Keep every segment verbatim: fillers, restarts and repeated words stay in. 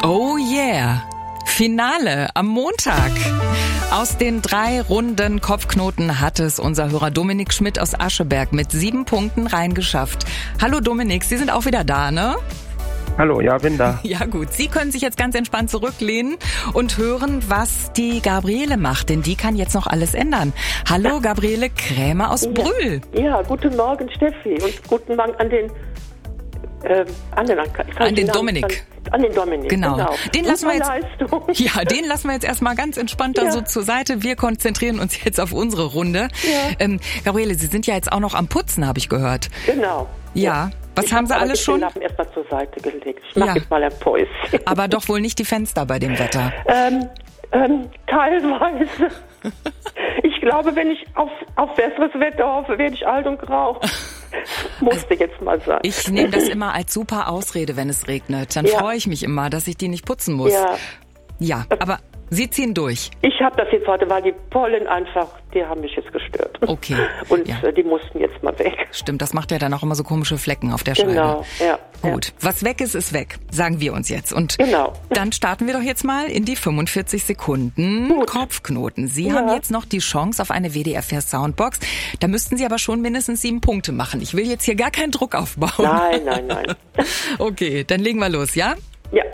Oh yeah! Finale am Montag. Aus den drei Runden Kopfknoten hat es unser Hörer Dominik Schmidt aus Ascheberg mit sieben Punkten reingeschafft. Hallo Dominik, Sie sind auch wieder da, ne? Hallo, ja, bin da. Ja gut, Sie können sich jetzt ganz entspannt zurücklehnen und hören, was die Gabriele macht, denn die kann jetzt noch alles ändern. Hallo Gabriele Krämer aus ja. Brühl. Ja, guten Morgen Steffi und guten Morgen an den äh, an den, an den Dominik. An, an den Dominik, genau. genau. Den lassen wir jetzt, Leistung. ja, den lassen wir jetzt erstmal ganz entspannt da ja. so zur Seite. Wir konzentrieren uns jetzt auf unsere Runde. Ja. Ähm, Gabriele, Sie sind ja jetzt auch noch am Putzen, habe ich gehört. Genau. Ja. ja. Was ich haben Sie hab alles schon? Ich habe erstmal zur Seite gelegt. Ich mache ja. jetzt mal ein Päuschen. Aber doch wohl nicht die Fenster bei dem Wetter. Ähm, ähm, teilweise. Ich glaube, wenn ich auf, auf besseres Wetter hoffe, werde ich alt und grau. Musste jetzt mal sein. Ich nehme das immer als super Ausrede, wenn es regnet. Dann ja. freue ich mich immer, dass ich die nicht putzen muss. Ja, ja aber Sie ziehen durch. Ich habe das jetzt heute, weil die Pollen einfach, die haben mich jetzt gestört. Okay. Und ja. die mussten jetzt mal weg. Stimmt, das macht ja dann auch immer so komische Flecken auf der Scheibe. Genau, ja. Gut, ja. was weg ist, ist weg, sagen wir uns jetzt. Und genau. dann starten wir doch jetzt mal in die fünfundvierzig Sekunden Gut. Kopfknoten. Sie ja. haben jetzt noch die Chance auf eine W D R vier Soundbox. Da müssten Sie aber schon mindestens sieben Punkte machen. Ich will jetzt hier gar keinen Druck aufbauen. Nein, nein, nein. Okay, dann legen wir los, ja? Ja.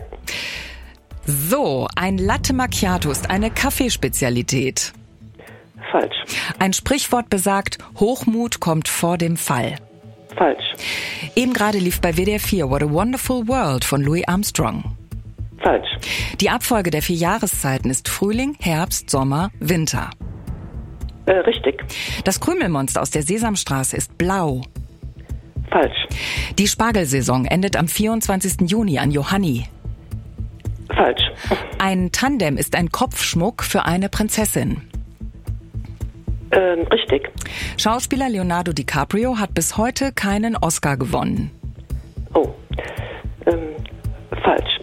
So, ein Latte Macchiato ist eine Kaffeespezialität. Falsch. Ein Sprichwort besagt, Hochmut kommt vor dem Fall. Falsch. Eben gerade lief bei W D R vier What a Wonderful World von Louis Armstrong. Falsch. Die Abfolge der vier Jahreszeiten ist Frühling, Herbst, Sommer, Winter. Äh, richtig. Das Krümelmonster aus der Sesamstraße ist blau. Falsch. Die Spargelsaison endet am vierundzwanzigsten Juni an Johanni. Falsch. Ein Tandem ist ein Kopfschmuck für eine Prinzessin. Ähm, richtig. Schauspieler Leonardo DiCaprio hat bis heute keinen Oscar gewonnen. Oh. Ähm, falsch.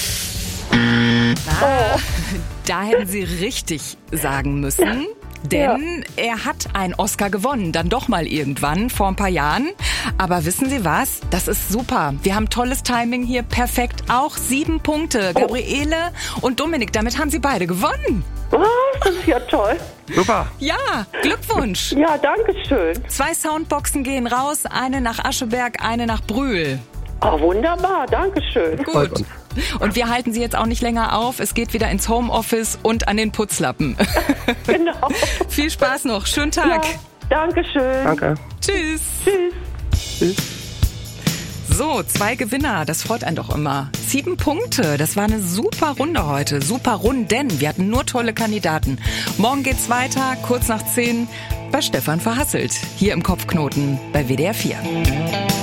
Ah, oh. Da hätten Sie richtig sagen müssen. Denn ja. er hat einen Oscar gewonnen, dann doch mal irgendwann, vor ein paar Jahren. Aber wissen Sie was? Das ist super. Wir haben tolles Timing hier, perfekt. Auch sieben Punkte. Oh. Gabriele und Dominik, damit haben Sie beide gewonnen. Oh, das ist ja toll. Super. Ja, Glückwunsch. Ja, danke schön. Zwei Soundboxen gehen raus, eine nach Ascheberg, eine nach Brühl. Oh, wunderbar, danke schön. Gut. Und wir halten Sie jetzt auch nicht länger auf. Es geht wieder ins Homeoffice und an den Putzlappen. Genau. Viel Spaß noch. Schönen Tag. Ja, danke schön. Danke. Tschüss. Tschüss. Tschüss. So, zwei Gewinner, das freut einen doch immer. Sieben Punkte, das war eine super Runde heute. Super Runden, wir hatten nur tolle Kandidaten. Morgen geht's weiter, kurz nach zehn, bei Stefan Verhasselt. Hier im Kopfknoten bei W D R vier.